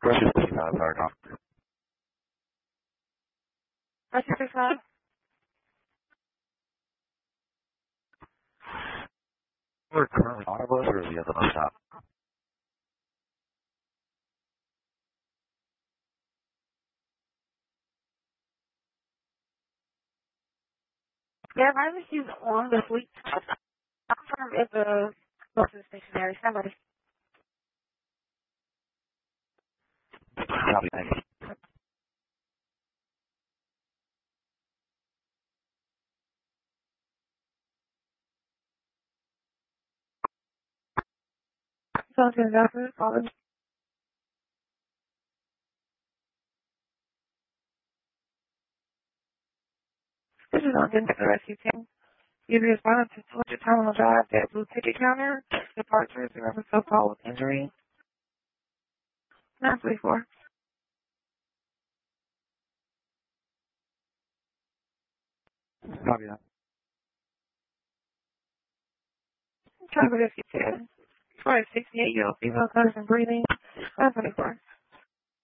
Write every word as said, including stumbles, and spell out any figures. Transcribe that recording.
Precious fifty-five, hard on. Precious fifty-five? We're currently on a bus or is he at the bus stop? Yeah, I think he's on this week. I'll confirm if the bus is stationary. Somebody. Copy, thank you. Sounds good. Doctor, calling. This is on the rescue team. You respond to what your time on the drive at blue ticket counter, departures, and reference so call with injury. nine three four. Copy that. Traffic rescue ten. For a sixty-eight year old female person breathing. nine twenty-four.